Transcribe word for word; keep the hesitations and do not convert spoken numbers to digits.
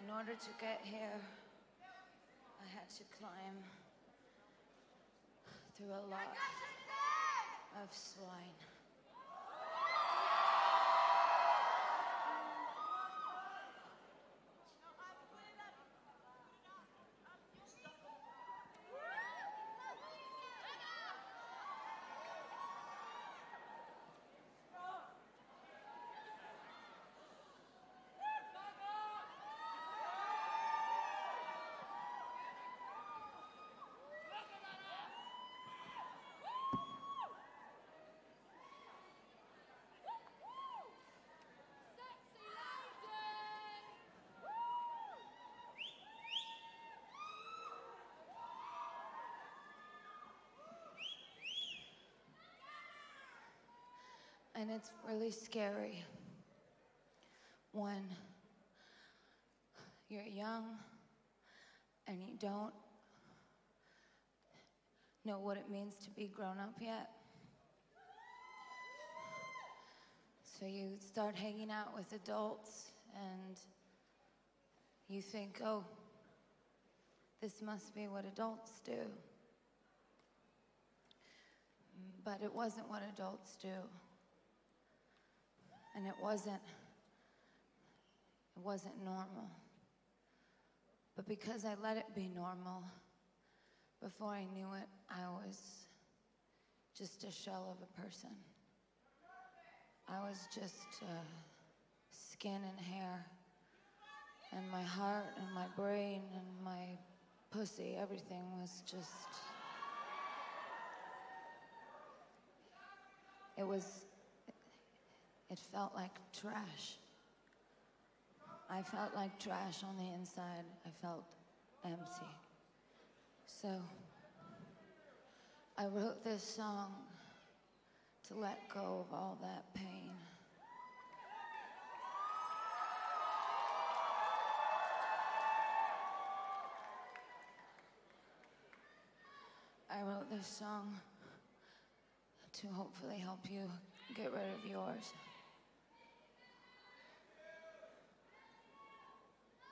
In order to get here, I had to climb through a lot of swine. And it's really scary when you're young and you don't know what it means to be grown up yet. So you start hanging out with adults and you think, oh, this must be what adults do. But it wasn't what adults do. And it wasn't, it wasn't normal. But because I let it be normal, before I knew it, I was just a shell of a person. I was just uh, skin and hair, and my heart and my brain and my pussy, everything was just, it was, it felt like trash. I felt like trash on the inside. I felt empty. So I wrote this song to let go of all that pain. I wrote this song to hopefully help you get rid of yours.